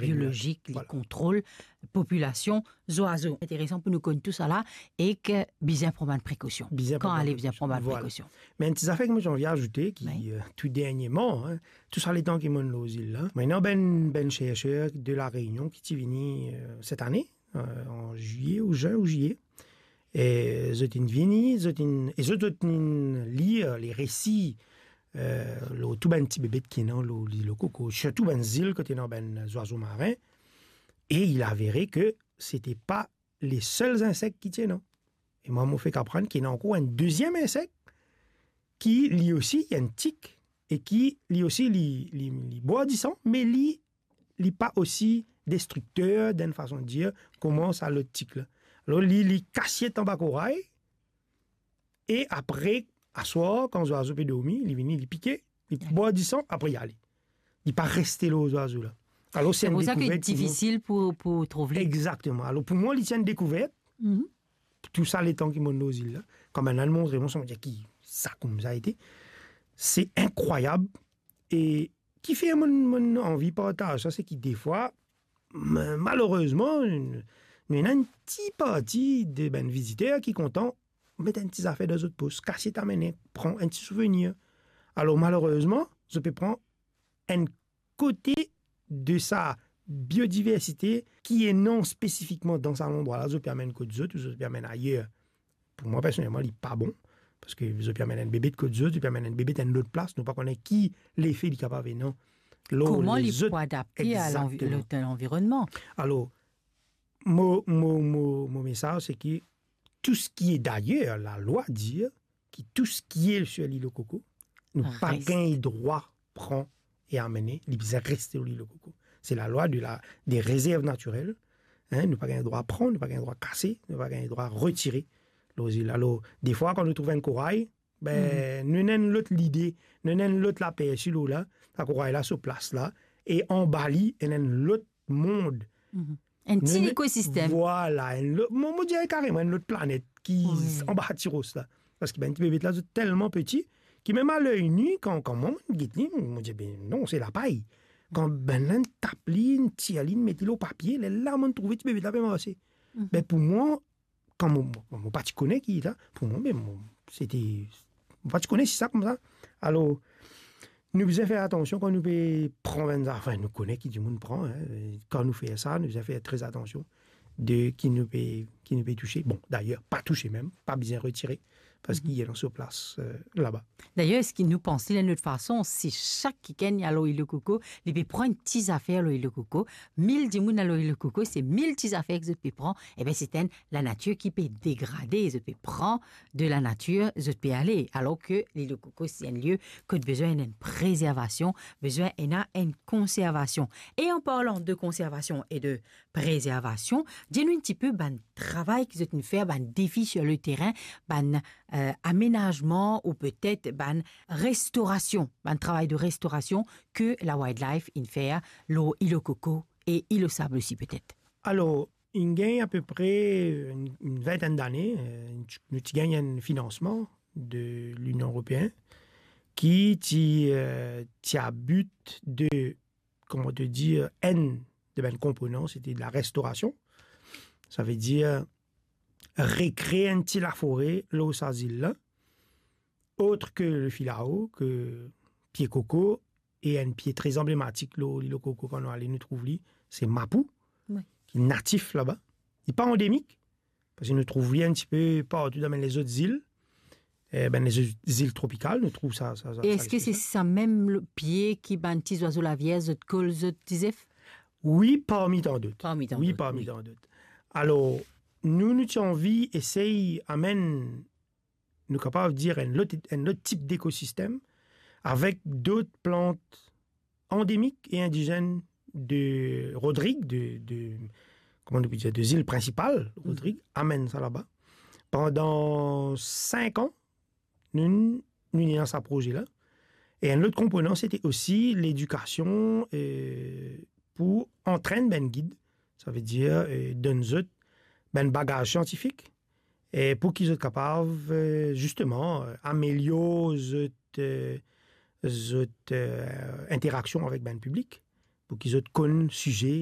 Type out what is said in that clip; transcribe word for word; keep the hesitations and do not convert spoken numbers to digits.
biologiques, les voilà. contrôles, population, oiseaux. C'est intéressant pour nous connaître tout ça là et que bien prendre une précaution. Bien Quand aller bien prendre une voilà. précaution. Mais une petite affaire que moi j'en viens ajouter, qui oui. euh, tout dernièrement, hein, tout ça les temps qui m'ont aux îles là. Maintenant, ben ben chercheur de la Réunion qui est venu euh, cette année, euh, en juillet ou juin ou juillet. Et ils sont venus, ils ont lire les récits. Euh, le tout ben petit bébé qui est dans le coco, surtout ben île côté dans ben oiseaux marins, et il a avéré que c'était pas les seuls insectes qui tiennent. Et moi, m'a fait comprendre qu'il y a encore un deuxième insecte qui lui aussi il y a une tique et qui lui aussi lui lui, lui boisissant, mais lui lui pas aussi destructeur d'une façon de dire comment ça le tique là. Alors lui lui cassiette en bas corail et après à soir, quand les oiseaux peuvent dormir, ils viennent, ils piquent, ils boivent du sang, après y aller. Ils ne pas rester là aux oiseaux là. Alors c'est pour ça que c'est difficile pour, pour trouver. Exactement. Alors pour moi, c'est une découverte. Mm-hmm. Tout ça, les temps qui m'ont aux îles là, comme un Allemand, vraiment, on dit qui ça comme ça a été. C'est incroyable et qui fait mon, mon envie partage. Ça, c'est que des fois, malheureusement, il y a une petite partie de ben, visiteurs qui sont contents. Mettre un petit affaire dans les autres postes, casser ta main, prendre un petit souvenir. Alors malheureusement, je peux prendre un côté de sa biodiversité qui est non spécifiquement dans cet endroit-là. Je peux amener côté autres, je peux amener ailleurs. Pour moi personnellement, il n'est pas bon parce que je peux amener un bébé de côté autres, je peux amener un bébé d'une autre place. Nous ne connaissons pas qui l'effet est capable de non. Comment il faut adapter à l'environnement. Alors, mon, mon, mon, mon message, c'est que tout ce qui est d'ailleurs, la loi dit que tout ce qui est sur l'île au coco, nous n'avons pas gain droit prendre et amener, il doit rester sur l'île au coco. C'est la loi de la, des réserves naturelles. Hein, nous n'avons pas gain droit prendre, nous n'avons pas gain droit casser, nous n'avons pas gain droit retirer les îles. Alors, des fois, quand nous trouvons un corail, ben, mm. nous n'avons l'autre l'idée, nous n'avons l'autre la paix sur l'eau là, la corail là, sur place là, et en Bali, nous avons l'autre monde. Mm-hmm. Un petit nous, écosystème. Voilà. Moi, je dirais carrément une autre planète qui oui. en bas de Tyros, là. Parce que ben, un petit bébé là, c'est tellement petit, qui même à l'œil nu, quand, quand moi, je dis, je dis, ben, non, c'est la paille. Quand ben, un tapeline, tialine, mettez-le au papier, là, on trouve petit bébé là, ben, c'est. Mm-hmm. Ben, pour moi, quand mon, mon pas tu connais qui est là, pour moi, ben, c'était. Pas tu connais, c'est ça comme ça. Alors, nous devons faire attention quand nous prenons, enfin, nous connaissons qui du monde prend, hein. Quand nous faisons ça, nous devons faire très attention de qui nous peut, qui nous peut toucher. Bon, d'ailleurs, pas toucher même, pas bien retirer, parce mm-hmm. qu'il est sur place euh, là-bas. D'ailleurs, ce qui nous pense de notre façon, c'est chaque qui gagne à l'huile de coco, il peut prendre une petite affaire à l'huile de coco, mille dimoun à l'huile de coco, c'est mille petites affaires que je peux prendre, et bien c'est la nature qui peut dégrader, je peux prendre de la nature, je peux aller, alors que l'huile de coco, c'est un lieu qui a besoin d'une préservation, besoin d'une conservation. Et en parlant de conservation et de préservation, dis-nous un petit peu, ben, travail que vous avez fait, ben, défi sur le terrain, ben, euh, aménagement ou peut-être ben, restauration, ben, travail de restauration que la wildlife in fait, l'eau, île au coco et île au sable aussi peut-être. Alors, il gagne à peu près une, une vingtaine d'années, euh, nous gagnons un financement de l'Union européenne qui euh, a but de, comment te dire, N de ben components, c'était de la restauration. Ça veut dire récréer un petit la forêt, l'eau s'asile là, autre que le filao, que pied coco, et un pied très emblématique, le coco qu'on a allé nous trouver, c'est Mapu, oui. Qui est natif là-bas. Il n'est pas endémique, parce qu'il nous trouve un petit peu partout dans les autres îles. Eh ben, les îles tropicales, nous trouvons ça. ça, ça et est-ce ça, que c'est ça, ça même le pied qui ban petits oiseaux laviers, zot col, zot tisef? Oui, parmi tant d'autres. Parmi tant oui, d'autres. Parmi oui, parmi tant d'autres. Alors, nous, nous avons envie, essaye, amène, nous capables de dire un autre, un autre type d'écosystème avec d'autres plantes endémiques et indigènes de Rodrigue, de, de, comment on peut dire, des îles principales, Rodrigue, mm-hmm. amène ça là-bas. Pendant cinq ans, nous, nous avons ce projet-là. Et un autre component, c'était aussi l'éducation euh, pour entraîner ben guide. Ça veut dire euh, donner ben bagage scientifique et pour qu'ils soient capables euh, justement euh, améliorer cette euh, euh, interaction avec ben public, pour qu'ils soient connus sujet